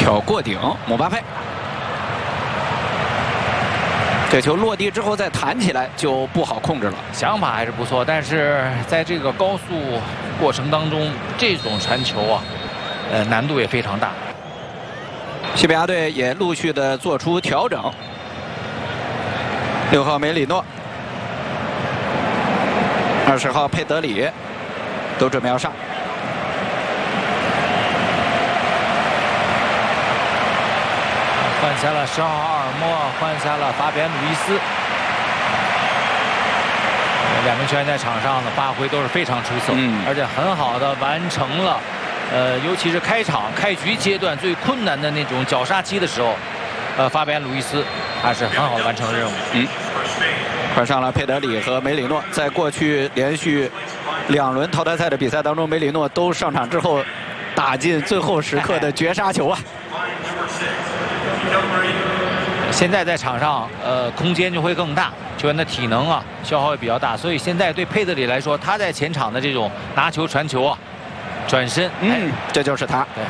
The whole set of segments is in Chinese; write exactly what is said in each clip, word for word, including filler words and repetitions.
挑过顶，姆巴佩。这球落地之后再弹起来就不好控制了。 想法还是不错，但是在这个高速过程当中，这种传球啊，呃，难度也非常大。 西班牙队也陆续的做出调整。六号梅里诺，二十号佩德里，都准备要上。 换下了十号阿尔莫，换下了法比安·鲁伊斯。两名球员在场上的发挥都是非常出色，嗯，而且很好的完成了，呃，尤其是开场开局阶段最困难的那种绞杀期的时候，呃，法比安·鲁伊斯还是很好的完成了任务。嗯， 换上了佩德里和梅里诺，在过去连续两轮淘汰赛的比赛当中，梅里诺都上场之后打进最后时刻的绝杀球啊！ 现在在场上，呃，空间就会更大，球员的体能啊消耗也比较大，所以现在对佩德里来说，他在前场的这种拿球传球啊，转身， 嗯，这就是他。 对。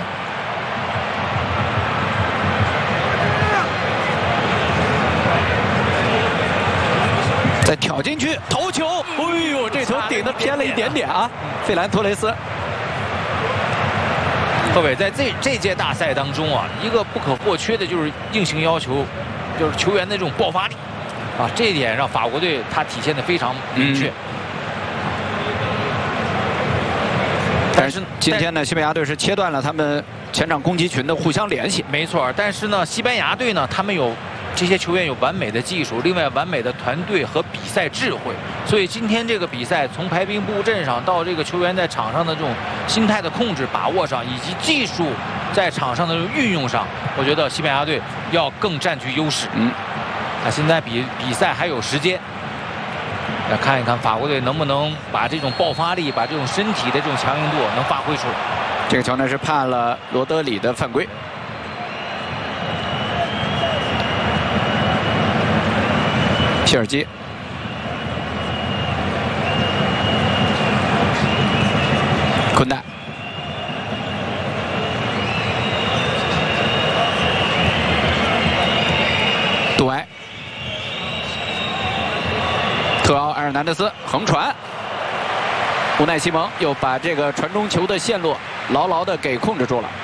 再挑进去，头球，哎呦，这球顶得偏了一点点啊！费兰托雷斯。 各位，在这这届大赛当中啊，一个不可或缺的就是硬性要求，就是球员的这种爆发力，啊，这一点让法国队他体现的非常明确。嗯、 但是今天呢，西班牙队是切断了他们前场攻击群的互相联系。 没错，但是呢，西班牙队呢，他们有这些球员有完美的技术，另外完美的团队和比赛智慧。 所以今天这个比赛，从排兵布阵上到这个球员在场上的这种心态的控制、把握上，以及技术在场上的运用上，我觉得西班牙队要更占据优势。嗯，啊，现在比比赛还有时间，来看一看法国队能不能把这种爆发力、把这种身体的这种强硬度能发挥出来。 这个球呢是判了罗德里的犯规。皮尔基。 困难，杜埃，特奥·埃尔南德斯横传，乌奈西蒙又把这个传中球的线路牢牢的给控制住了。